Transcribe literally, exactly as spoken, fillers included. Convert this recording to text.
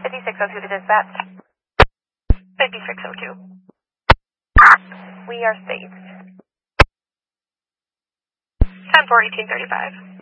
fifty-six oh two to dispatch. fifty-six oh two. We are safe. ten four eighteen thirty-five.